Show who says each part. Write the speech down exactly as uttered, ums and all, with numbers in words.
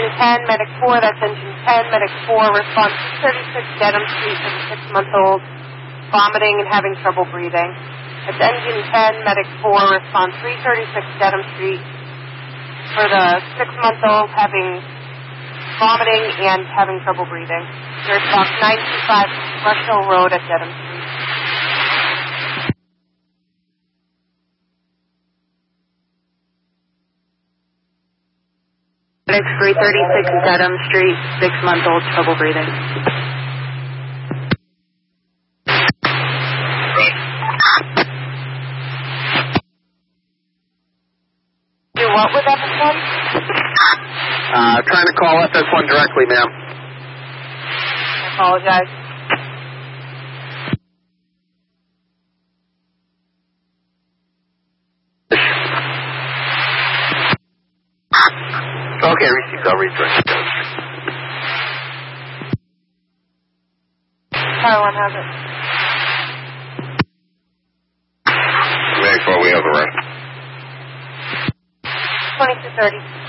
Speaker 1: engine ten, medic four, that's engine ten, medic four, response two thirty-six Dedham Street for the six-month-old, vomiting and having trouble breathing. That's engine ten, medic four, response three thirty-six Dedham Street for the six-month-old, having vomiting and having trouble breathing. There's box nine two five Rush Hill Road at Dedham Street. three thirty-six Dedham Street, six-month-old, trouble breathing. Do what with F S one?
Speaker 2: Uh, trying to call F S one directly, ma'am.
Speaker 1: I apologize.
Speaker 2: Okay, received. I'll redirect.
Speaker 1: Car one has it.
Speaker 2: Make sure we have the right.
Speaker 1: twenty-two thirty.